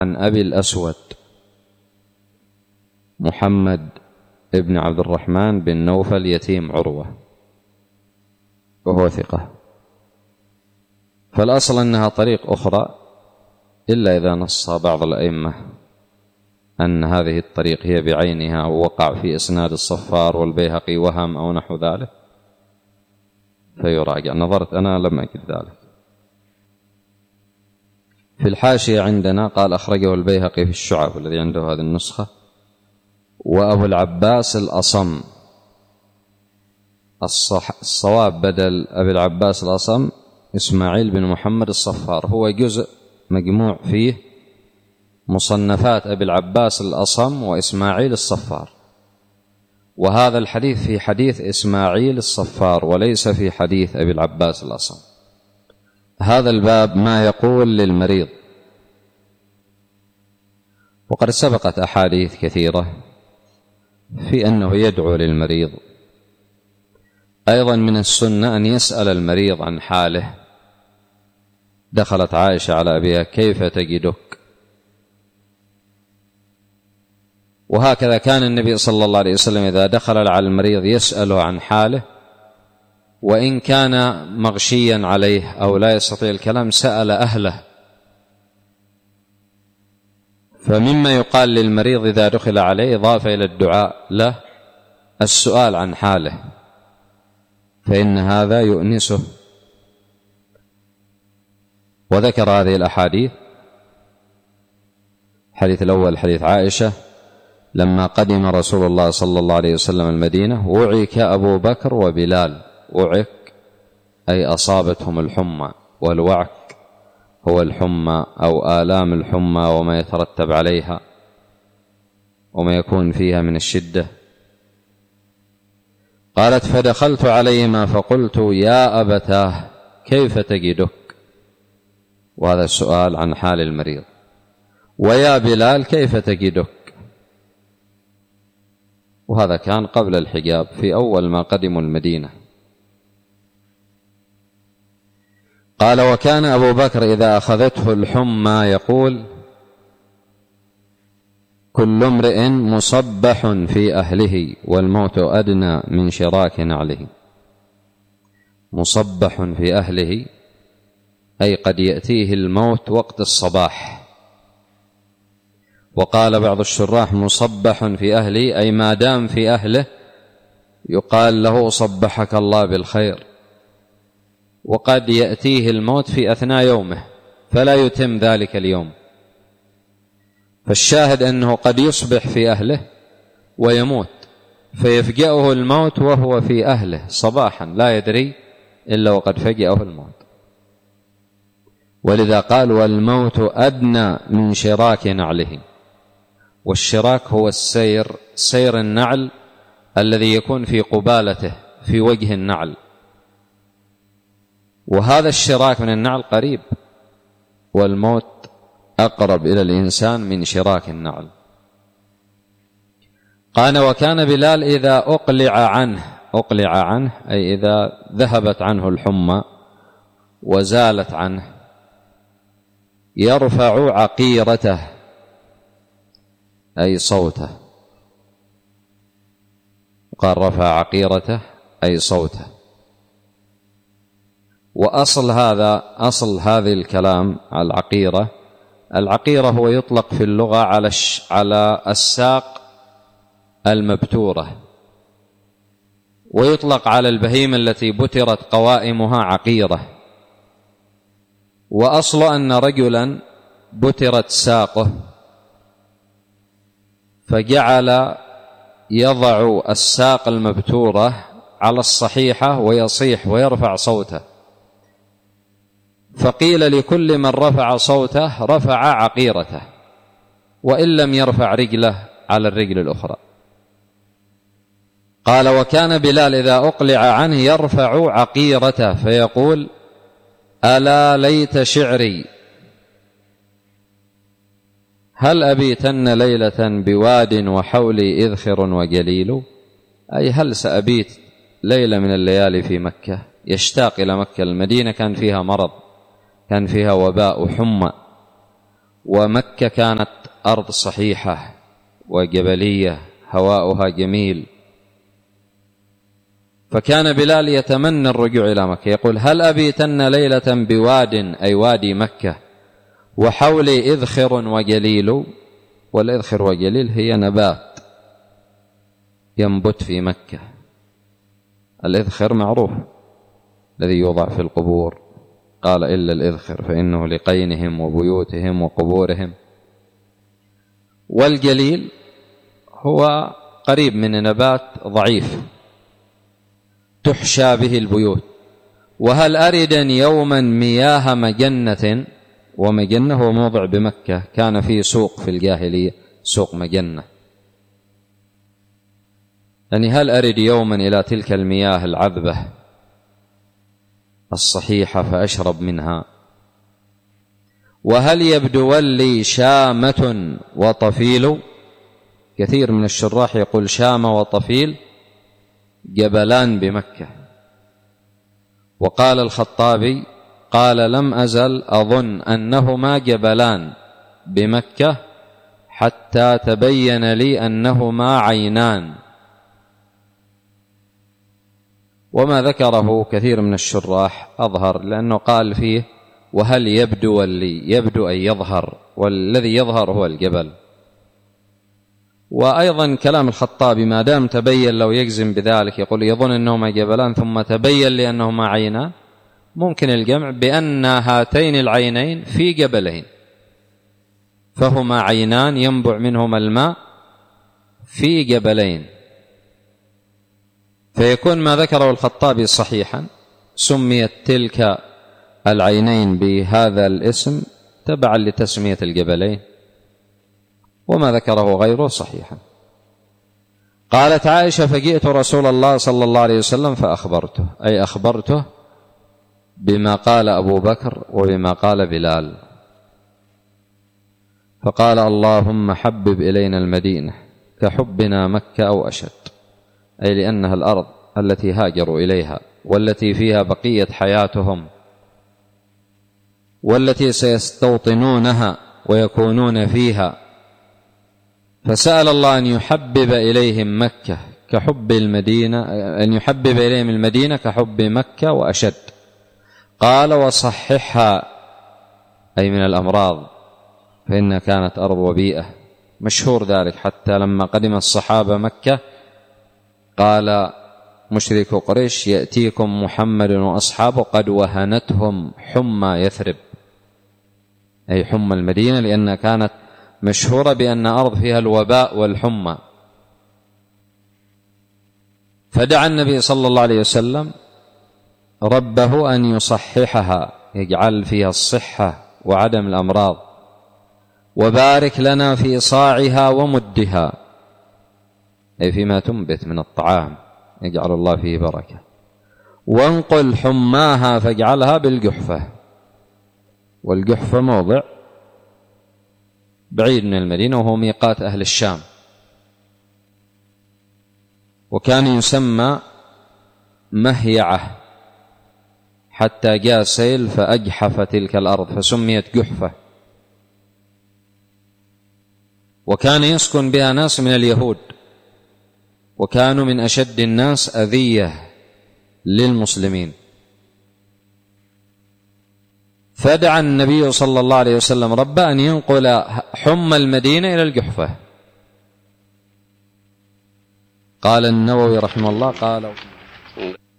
عن أبي الأسود محمد ابن عبد الرحمن بن نوفل يتيم عروة، وهو ثقة. فالأصل أنها طريق أخرى، إلا إذا نص بعض الأئمة أن هذه الطريق هي بعينها ووقع في إسناد الصفار والبيهقي وهم أو نحو ذلك فيراجع. نظرت أنا لم أجد ذلك. في الحاشية عندنا قال أخرجه البيهقي في الشعب الذي عنده هذه النسخة، وأبو العباس الأصم. الصواب بدل أبي العباس الأصم إسماعيل بن محمد الصفار، هو جزء مجموع فيه مصنفات أبي العباس الأصم وإسماعيل الصفار، وهذا الحديث في حديث إسماعيل الصفار وليس في حديث أبي العباس الأصم. هذا الباب ما يقول للمريض، وقد سبقت أحاديث كثيرة في أنه يدعو للمريض. أيضا من السنة أن يسأل المريض عن حاله. دخلت عائشة على أبيها: كيف تجدك؟ وهكذا كان النبي صلى الله عليه وسلم إذا دخل على المريض يسأله عن حاله، وإن كان مغشيا عليه أو لا يستطيع الكلام سأل أهله. فمما يقال للمريض إذا دخل عليه إضافة إلى الدعاء له السؤال عن حاله، فإن هذا يؤنسه. وذكر هذه الأحاديث. الحديث الأول حديث عائشة: لما قدم رسول الله صلى الله عليه وسلم المدينة وعك أبو بكر وبلال. وعك أي أصابتهم الحمى، والوعك هو الحمى أو آلام الحمى وما يترتب عليها وما يكون فيها من الشدة. قالت: فدخلت عليهما فقلت: يا أبتاه كيف تجدك؟ وهذا السؤال عن حال المريض. ويا بلال كيف تجدك؟ وهذا كان قبل الحجاب في أول ما قدموا المدينة. قال: وكان أبو بكر إذا أخذته الحمى يقول: كل امرئ مصبح في أهله والموت أدنى من شراك نعله. مصبح في أهله أي قد يأتيه الموت وقت الصباح. وقال بعض الشراح: مصبح في أهله أي ما دام في أهله يقال له صبحك الله بالخير، وقد يأتيه الموت في أثناء يومه فلا يتم ذلك اليوم. فالشاهد أنه قد يصبح في أهله ويموت، فيفجأه الموت وهو في أهله صباحا لا يدري إلا وقد فجأه الموت. ولذا قال: والموت أدنى من شراك نعله. والشراك هو السير، سير النعل الذي يكون في قبالته في وجه النعل، وهذا الشراك من النعل قريب، والموت أقرب إلى الإنسان من شراك النعل. قال: وكان بلال إذا أقلع عنه أي إذا ذهبت عنه الحمى وزالت عنه يرفع عقيرته أي صوته. قال: رفع عقيرته أي صوته. وأصل هذه الكلام على العقيرة هو يطلق في اللغة على الساق المبتورة، ويطلق على البهيمة التي بترت قوائمها عقيرة. وأصل أن رجلا بترت ساقه فجعل يضع الساق المبتورة على الصحيحة ويصيح ويرفع صوته، فقيل لكل من رفع صوته رفع عقيرته، وإن لم يرفع رجله على الرجل الأخرى. قال: وكان بلال إذا أقلع عنه يرفع عقيرته فيقول: ألا ليت شعري هل أبيتن ليلة بواد وحولي إذخر وجليل. أي هل سأبيت ليلة من الليالي في مكة. يشتاق إلى مكة. المدينة كان فيها مرض، كان فيها وباء وحمى، ومكة كانت أرض صحيحة وجبلية هواؤها جميل، فكان بلال يتمنى الرجوع إلى مكة، يقول: هل أبيتن ليلة بواد، أي وادي مكة، وحولي إذخر وجليل. والإذخر وجليل هي نبات ينبت في مكة. الإذخر معروف الذي يوضع في القبور، قال: إلا الإذخر فإنه لقينهم وبيوتهم وقبورهم. والجليل هو قريب من نبات ضعيف تحشى به البيوت. وهل أردن يوما مياه مجنة، ومجنة هو موضع بمكة كان فيه سوق في الجاهلية، سوق مجنة، يعني هل أرد يوما إلى تلك المياه العذبة الصحيحة فأشرب منها. وهل يبدو لي شامة وطفيل. كثير من الشراح يقول شامة وطفيل جبلان بمكة. وقال الخطابي قال: لم أزل أظن أنهما جبلان بمكة حتى تبين لي أنهما عينان. وما ذكره كثير من الشراح أظهر، لأنه قال فيه: وهل يبدو لي، يبدو أن يظهر، والذي يظهر هو الجبل. وأيضا كلام الخطابي ما دام تبين، لو يجزم بذلك يقول يظن أنهما جبلان ثم تبين لي أنهما عينان، ممكن الجمع بأن هاتين العينين في جبلين، فهما عينان ينبع منهما الماء في جبلين، فيكون ما ذكره الخطابي صحيحا. سميت تلك العينين بهذا الاسم تبعا لتسمية الجبلين، وما ذكره غيره صحيحا. قالت عائشة: فجئت رسول الله صلى الله عليه وسلم فأخبرته، أي أخبرته بما قال أبو بكر وبما قال بلال، فقال: اللهم حبب إلينا المدينة كحبنا مكة أو أشد، أي لأنها الأرض التي هاجروا إليها، والتي فيها بقية حياتهم، والتي سيستوطنونها ويكونون فيها. فسأل الله أن يحبب إليهم مكة كحب المدينة، أن يحبب إليهم المدينة كحب مكة وأشد. قال: وصححها، أي من الأمراض، فإنها كانت أرض وبيئة، مشهور ذلك. حتى لما قدم الصحابة مكة قال مشرك قريش: يأتيكم محمد وأصحابه قد وهنتهم حمى يثرب، أي حمى المدينة، لأنها كانت مشهورة بأن أرض فيها الوباء والحمى. فدعا النبي صلى الله عليه وسلم ربه أن يصححها، يجعل فيها الصحة وعدم الأمراض، وبارك لنا في صاعها ومدها، أي فيما تنبت من الطعام يجعل الله فيه بركة، وانقل حماها فاجعلها بالجحفة. والجحفة موضع بعيد من المدينة وهو ميقات أهل الشام، وكان يسمى مهيعة حتى جاء سيل فأجحف تلك الأرض فسميت جحفة. وكان يسكن بها ناس من اليهود، وكانوا من أشد الناس أذية للمسلمين. فدعا النبي صلى الله عليه وسلم ربه أن ينقل حمى المدينة إلى الجحفة. قال النووي رحمه الله: قال